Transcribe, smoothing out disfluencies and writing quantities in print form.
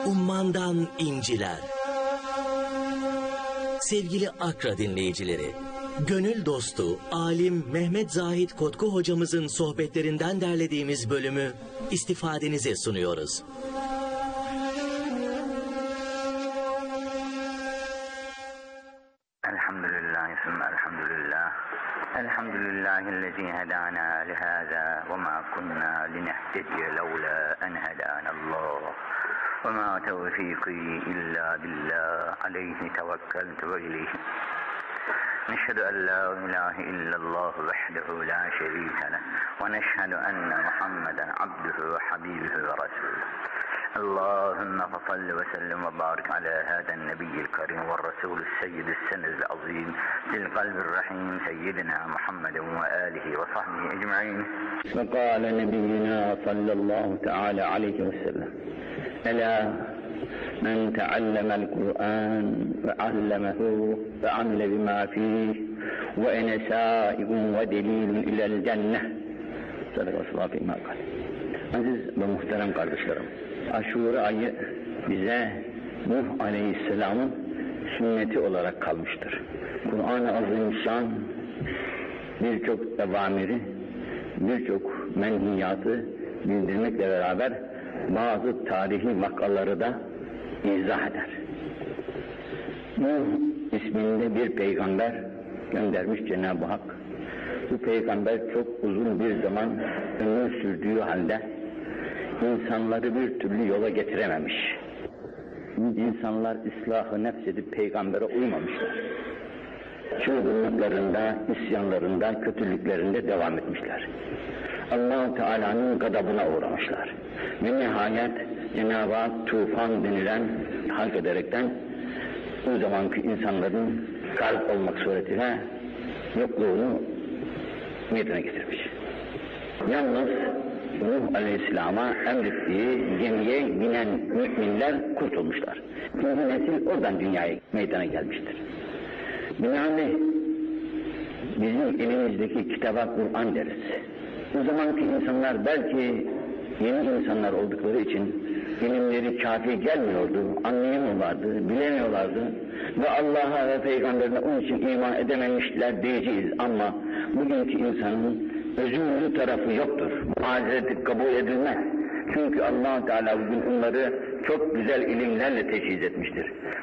Ummandan inciler. Sevgili Akra dinleyicileri, gönül dostu, alim Mehmet Zahid Kotku hocamızın sohbetlerinden derlediğimiz bölümü istifadenize sunuyoruz. Elhamdülillahi'llezî hedâna lihâzâ ve mâ kunnâ linehtediye levlâ en hedânallâh. Ve mâ tevfîkî illâ billâh, aleyhi tevekkeltu ve ileyhi. Neşhedü en la ilahe illallah vahdehu la şerîke leh ve neşhedü enne Muhammeden abduhu ve habibuhu ve resûluh. Allahümme fasalli ve sellim ve barik ala hâden nebiyyil kerim ve resûlü seyyidis senedil azîm fil kalbir rahîm seyyidina Muhammeden ve âlihi ve sahbihi ecma'in. Ve kâle nebiyyina sallallahu teâlâ aleyhi ve sellem. Elâ men teallemel Kur'an ve allemehu ve amile bima fih ve ene sâibun ve delîlun ilel cenneh. Sadakasallahu fîmâ kâle. Aziz ve muhterem kardeşlerim, Aşure ayı bize Nuh Aleyhisselam'ın sünneti olarak kalmıştır. Kur'an-ı Azimüşşan birçok evamiri, birçok menhiyatı bildirmekle beraber bazı tarihi vakaları da izah eder. Nuh isminde bir peygamber göndermiş Cenab-ı Hak. Bu peygamber çok uzun bir zaman ömür sürdüğü halde insanları bir türlü yola getirememiş. İnsanlar ıslahı nefs edip peygambere uymamışlar. Çılgınlıklarında, isyanlarında, kötülüklerinde devam etmişler. Allah-u Teala'nın gadabına uğramışlar. Ve nihayet Cenab-ı Hak tufan denilen halk ederekten o zamanki insanların garip olmak suretiyle yokluğunu meydana getirmiş. Yalnız Nuh Aleyhisselam'a emrettiği gemiye binen müminler kurtulmuşlar. İkinci nesil oradan dünyaya meydana gelmiştir. Binaenaleyh bizim elimizdeki kitaba Kur'an deriz. O zamanki insanlar belki yeni insanlar oldukları için ilimleri kafi gelmiyordu, anlayamıyorlardı, bilemiyorlardı ve Allah'a ve Peygamberine onun için iman edememişler diyeceğiz ama bugünkü insanın özümlü tarafı yoktur. Mazereti kabul edilmez. Çünkü Allah-u Teala bugün onları çok güzel ilimlerle teşhis etmiştir.